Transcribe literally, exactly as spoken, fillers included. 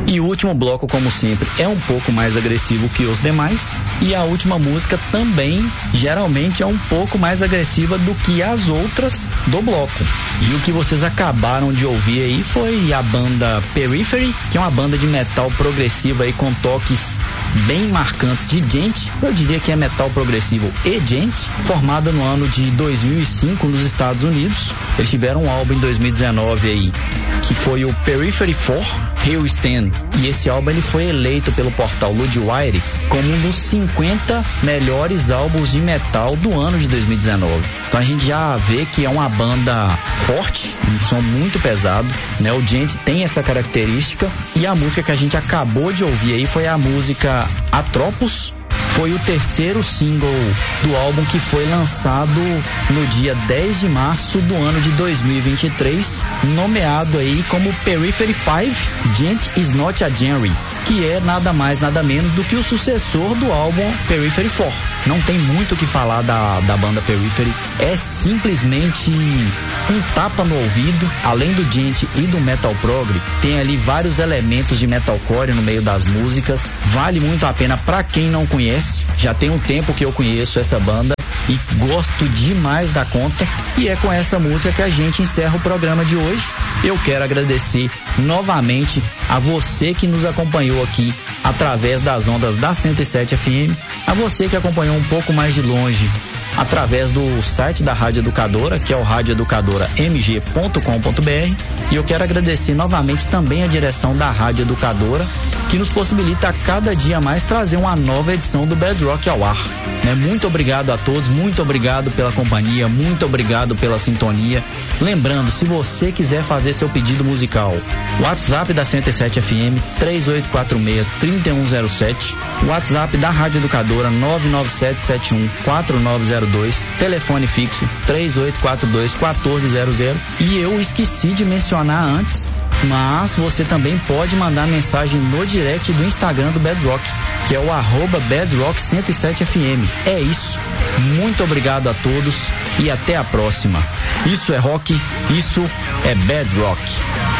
E o último bloco, como sempre, é um pouco mais agressivo que os demais. E a última música também, geralmente, é um pouco mais agressiva do que as outras do bloco. E o que vocês acabaram de ouvir aí foi a banda Periphery, que é uma banda de metal progressivo aí com toques bem marcantes de djent. Eu diria que é metal progressivo e djent, formada no ano de dois mil e cinco nos Estados Unidos. Eles tiveram um álbum em dois mil e dezenove aí, que foi o Periphery quatro, Hill Stand. E esse álbum ele foi eleito pelo portal Ludwire como um dos cinquenta melhores álbuns de metal do ano de dois mil e dezenove. Então a gente já vê que é uma banda forte, um som muito pesado, né? O djent tem essa característica. E a música que a gente acabou de ouvir aí foi a música Atropos. Foi o terceiro single do álbum que foi lançado no dia dez de março do ano de dois mil e vinte e três, nomeado aí como Periphery cinco, Djent is Not a Genre, que é nada mais, nada menos do que o sucessor do álbum Periphery quatro. Não tem muito o que falar da, da banda Periphery, é simplesmente um tapa no ouvido. Além do djent e do metal progre, tem ali vários elementos de metalcore no meio das músicas. Vale muito a pena pra quem não conhece. Já tem um tempo que eu conheço essa banda e gosto demais da conta. E é com essa música que a gente encerra o programa de hoje. Eu quero agradecer novamente a você que nos acompanhou aqui através das ondas da cento e sete F M, a você que acompanhou um pouco mais de longe através do site da Rádio Educadora, que é o rádio educadora m g ponto com ponto b r. E eu quero agradecer novamente também a direção da Rádio Educadora, que nos possibilita a cada dia mais trazer uma nova edição do Bad Rock ao ar. Né? Muito obrigado a todos, muito obrigado pela companhia, muito obrigado pela sintonia. Lembrando, se você quiser fazer seu pedido musical, WhatsApp da cento e sete F M três oito quatro seis, três um zero sete, WhatsApp da Rádio Educadora nove nove sete sete um quatro nove zero dois, telefone fixo três oito quatro dois um quatro zero zero. E eu esqueci de mencionar antes, mas você também pode mandar mensagem no direct do Instagram do Bad Rock, que é o arroba Bad Rock cento e sete F M. É isso. Muito obrigado a todos e até a próxima. Isso é rock, isso é Bad Rock.